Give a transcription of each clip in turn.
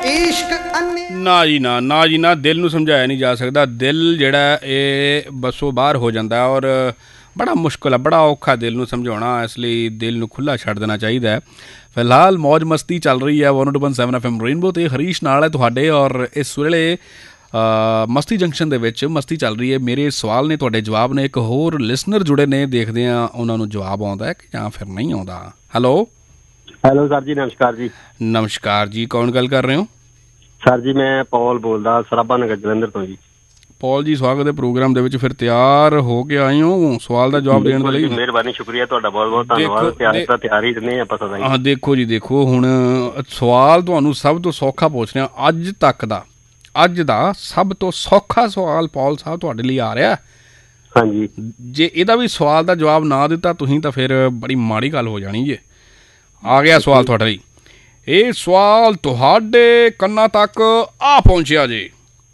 ਨਾ ਜੀ ਨਾ, ਨਾ ਜੀ ਨਾ, ਦਿਲ ਨੂੰ ਸਮਝਾਇਆ ਨਹੀਂ ਜਾ ਸਕਦਾ। ਦਿਲ ਜਿਹੜਾ ਇਹ ਬੱਸੋਂ ਬਾਹਰ ਹੋ ਜਾਂਦਾ ਔਰ ਬੜਾ ਮੁਸ਼ਕਿਲ ਹੈ, ਬੜਾ ਔਖਾ ਦਿਲ ਨੂੰ ਸਮਝਾਉਣਾ। ਇਸ ਲਈ ਦਿਲ ਨੂੰ ਖੁੱਲ੍ਹਾ ਛੱਡ ਦੇਣਾ ਚਾਹੀਦਾ ਹੈ। ਫਿਲਹਾਲ ਮੌਜ ਮਸਤੀ ਚੱਲ ਰਹੀ ਹੈ 102.7 FM ਰੇਨਬੋ 'ਤੇ। ਹਰੀਸ਼ ਨਾਲ ਹੈ ਤੁਹਾਡੇ ਔਰ ਇਸ ਵੇਲੇ ਮਸਤੀ ਜੰਕਸ਼ਨ ਦੇ ਵਿੱਚ ਮਸਤੀ ਚੱਲ ਰਹੀ ਹੈ। ਮੇਰੇ ਸਵਾਲ ਨੇ, ਤੁਹਾਡੇ ਜਵਾਬ ਨੇ। ਇੱਕ ਹੋਰ ਲਿਸਨਰ ਜੁੜੇ ਨੇ, ਦੇਖਦੇ ਹਾਂ ਉਹਨਾਂ ਨੂੰ ਜਵਾਬ ਆਉਂਦਾ ਹੈ ਕਿ ਜਾਂ ਫਿਰ ਨਹੀਂ ਆਉਂਦਾ। ਹੈਲੋ ਹੈਲੋ ਸਰ ਜੀ, ਨਮਸਕਾਰ ਜੀ। ਨਮਸਕਾਰ ਜੀ, ਕੌਣ ਗੱਲ ਕਰ ਰਹੇ ਹੋ? ਸਰ ਜੀ ਮੈਂ ਪੌਲ ਬੋਲਦਾ, ਸਰਾਭਾ ਨਗਰ ਜਲੰਧਰ ਤੋਂ ਜੀ। ਪੌਲ ਜੀ, ਸਵਾਗਤ ਹੈ ਪ੍ਰੋਗਰਾਮ ਦੇ ਵਿੱਚ। ਫਿਰ ਤਿਆਰ ਹੋ ਕੇ ਆਏ ਹੋ ਸਵਾਲ ਦਾ ਜਵਾਬ ਦੇਣ ਦੇ ਲਈ? ਮਿਹਰਬਾਨੀ, ਸ਼ੁਕਰੀਆ ਤੁਹਾਡਾ, ਬਹੁਤ ਬਹੁਤ ਧੰਨਵਾਦ। ਤਿਆਰ ਹੀ ਰਹਿੰਦੇ ਆਪਾਂ ਸਦਾ ਹੀ। ਹਾਂ ਦੇਖੋ ਜੀ, ਦੇਖੋ ਹੁਣ ਸਵਾਲ ਤੁਹਾਨੂੰ ਸਭ ਤੋਂ ਸੌਖਾ ਪੁੱਛ ਰਿਹਾ ਅੱਜ ਤੱਕ ਦਾ, ਅੱਜ ਦਾ ਸਭ ਤੋਂ ਸੌਖਾ ਸਵਾਲ ਪੌਲ ਸਾਹਿਬ ਤੁਹਾਡੇ ਲਈ ਆ ਰਿਹਾ। ਹਾਂਜੀ, ਜੇ ਇਹਦਾ ਵੀ ਸਵਾਲ ਦਾ ਜਵਾਬ ਨਾ ਦਿੱਤਾ ਤੁਸੀਂ ਤਾਂ ਫਿਰ ਬੜੀ ਮਾੜੀ ਗੱਲ ਹੋ ਜਾਣੀ ਜੇ। ਆ ਗਿਆ ਸਵਾਲ ਤੁਹਾਡੇ ਲਈ। ਇਹ ਸਵਾਲ ਤੁਹਾਡੇ ਕੰਨਾਂ ਤੱਕ ਆ ਪਹੁੰਚਿਆ ਜੇ।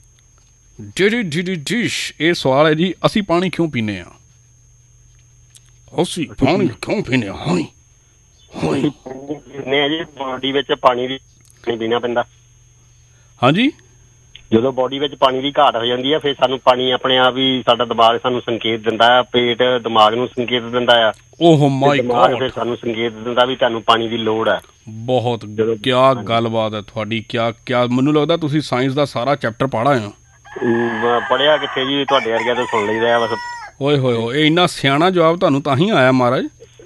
ਡਿਸ਼ ਇਹ ਸਵਾਲ ਹੈ ਜੀ, ਅਸੀਂ ਪਾਣੀ ਕਿਉਂ ਪੀਂਦੇ ਹਾਂ? ਅਸੀਂ ਪਾਣੀ ਕਿਉਂ ਪੀਂਦੇ ਹਾਂ? ਜੀ ਬੋਡੀ ਵਿੱਚ ਪਾਣੀ ਵੀ ਪੀਣਾ ਪੈਂਦਾ। ਹਾਂਜੀ, ਜਦੋਂ ਬੋਡੀ ਵਿੱਚ ਪਾਣੀ ਦੀ ਘਾਟ ਹੋ ਜਾਂਦੀ ਹੈ ਫਿਰ ਸਾਨੂੰ ਪਾਣੀ ਆਪਣੇ ਆਪ ਹੀ, ਸਾਡਾ ਦਿਮਾਗ ਸਾਨੂੰ ਸੰਕੇਤ ਦਿੰਦਾ ਆ, ਪੇਟ ਦਿਮਾਗ ਨੂੰ ਸੰਕੇਤ ਦਿੰਦਾ ਆ। ਓਹ ਮਾਈ ਗॉड, ਫਿਰ ਸਾਨੂੰ ਸੰਕੇਤ ਦਿੰਦਾ ਵੀ ਤੁਹਾਨੂੰ ਪਾਣੀ ਦੀ ਲੋੜ ਹੈ। ਬਹੁਤ ਕਿਆ ਗੱਲਬਾਤ ਹੈ ਤੁਹਾਡੀ। ਕਿਆ ਮੈਨੂੰ ਲੱਗਦਾ ਤੁਸੀਂ ਸਾਇੰਸ ਦਾ ਸਾਰਾ ਚੈਪਟਰ ਪੜ੍ਹਾ ਆ। ਪੜ੍ਹਿਆ ਕਿੱਥੇ ਜੀ, ਤੁਹਾਡੇ ਵਰਗਿਆਂ ਤੋਂ ਸੁਣ ਲਈਦਾ ਬਸ। ਓਏ ਹੋਏ ਹੋਏ, ਇੰਨਾ ਸਿਆਣਾ ਜਵਾਬ ਤੁਹਾਨੂੰ ਤਾਂ ਹੀ ਆਇਆ ਮਹਾਰਾਜ।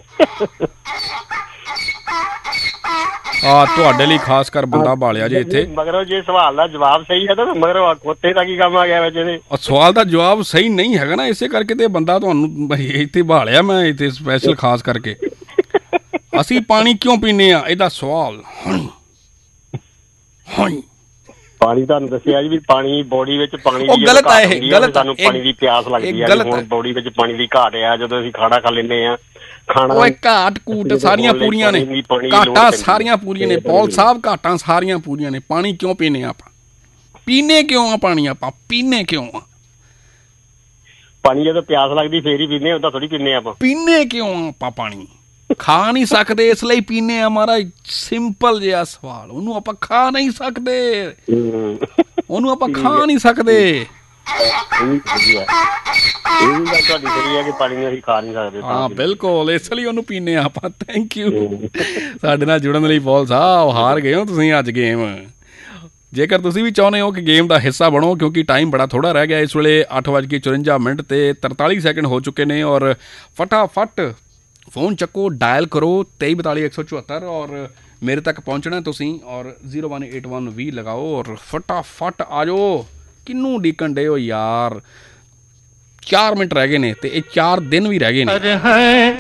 ਤੁਹਾਡੇ ਲਈ ਖਾਸ ਕਰ ਬੰਦਾ ਬਾਲਿਆ ਜੇ ਇੱਥੇ। ਮਗਰ ਜੇ ਸਵਾਲ ਦਾ ਜਵਾਬ ਸਹੀ ਹੈ ਤਾਂ ਮਗਰ ਖੋਤੇ ਦਾ ਕੀ ਕੰਮ ਆ ਗਿਆ ਵਿੱਚ ਇਹਦੇ? ਸਵਾਲ ਦਾ ਜਵਾਬ ਸਹੀ ਨਹੀਂ ਹੈਗਾ ਨਾ, ਇਸੇ ਕਰਕੇ ਤੇ ਬੰਦਾ ਤੁਹਾਨੂੰ ਇੱਥੇ ਬਾਲਿਆ ਮੈਂ ਇੱਥੇ ਸਪੈਸ਼ਲ ਖਾਸ ਕਰਕੇ। ਅਸੀਂ ਪਾਣੀ ਕਿਉਂ ਪੀਂਦੇ ਆ, ਇਹਦਾ ਸਵਾਲ। ਪਾਣੀ ਤੁਹਾਨੂੰ ਦੱਸਿਆ ਜੀ ਵੀ ਪਾਣੀ ਬੋਡੀ ਵਿੱਚ ਪਾਣੀ ਦੀ ਗਲਤ ਹੈ ਇਹ, ਗਲਤ। ਸਾਨੂੰ ਪਾਣੀ ਦੀ ਪਿਆਸ ਲੱਗਦੀ ਹੈ, ਹੁਣ ਬੋਡੀ ਵਿੱਚ ਪਾਣੀ ਦੀ ਘਾਟ ਆ ਜਦੋਂ ਅਸੀਂ ਖਾਣਾ ਖਾ ਲੈਂਦੇ ਆ। ਖਾਣਾ ਘਾਟ ਕੂਟ ਸਾਰੀਆਂ ਪੂਰੀਆਂ ਨੇ, ਘਾਟਾਂ ਸਾਰੀਆਂ ਪੂਰੀਆਂ ਨੇ ਪੌਲ ਸਾਹਿਬ, ਘਾਟਾਂ ਸਾਰੀਆਂ ਪੂਰੀਆਂ ਨੇ। ਪਾਣੀ ਕਿਉਂ ਪੀਂਦੇ ਆਪਾਂ? ਪੀਨੇ ਕਿਉਂ ਆ ਪਾਣੀ? ਆਪਾਂ ਪੀਨੇ ਕਿਉਂ ਆ ਪਾਣੀ? ਜਦੋਂ ਪਿਆਸ ਲੱਗਦੀ ਫੇਰ ਹੀ ਪੀਨੇ, ਉਦਾਂ ਥੋੜੀ ਪੀਨੇ ਆਪਾਂ। ਪੀਨੇ ਕਿਉਂ ਆ ਆਪਾਂ ਪਾਣੀ? ਖਾ ਨਹੀਂ ਸਕਦੇ ਇਸ ਲਈ ਪੀਨੇ ਆ ਮਹਾਰਾਜ। ਸਿੰਪਲ ਜਿਹਾ ਸਵਾਲ, ਉਹਨੂੰ ਆਪਾਂ ਖਾ ਨਹੀਂ ਸਕਦੇ, ਉਹਨੂੰ ਆਪਾਂ ਖਾ ਨਹੀਂ ਸਕਦੇ। ਹਾਂ ਬਿਲਕੁਲ, ਇਸ ਲਈ ਉਹਨੂੰ ਪੀਨੇ ਆ ਆਪਾਂ। ਥੈਂਕ ਯੂ ਸਾਡੇ ਨਾਲ ਜੁੜਨ ਲਈ ਪੌਲ ਸਾਹਿਬ। ਹਾਰ ਗਏ ਹੋ ਤੁਸੀਂ ਅੱਜ ਗੇਮ। ਜੇਕਰ ਤੁਸੀਂ ਵੀ ਚਾਹੁੰਦੇ ਹੋ ਕਿ ਗੇਮ ਦਾ ਹਿੱਸਾ ਬਣੋ, ਕਿਉਂਕਿ ਟਾਈਮ ਬੜਾ ਥੋੜ੍ਹਾ ਰਹਿ ਗਿਆ। ਇਸ ਵੇਲੇ 8:54 ਤੇ 43 ਸੈਕਿੰਡ ਹੋ ਚੁੱਕੇ ਨੇ ਔਰ ਫਟਾਫਟ ਫ਼ੋਨ ਚੱਕੋ, ਡਾਇਲ ਕਰੋ 2342 174 ਔਰ ਮੇਰੇ ਤੱਕ ਪਹੁੰਚਣਾ ਤੁਸੀਂ ਔਰ 0181 ਲਗਾਓ ਔਰ ਫਟਾਫਟ ਆ ਜਾਓ। ਕਿਹਨੂੰ ਉਡੀਕਣ ਡੇ ਹੋ ਯਾਰ? 4 ਮਿੰਟ ਰਹਿ ਗਏ ਨੇ ਤੇ ਇਹ 4 ਦਿਨ ਵੀ ਰਹਿ ਗਏ ਨੇ।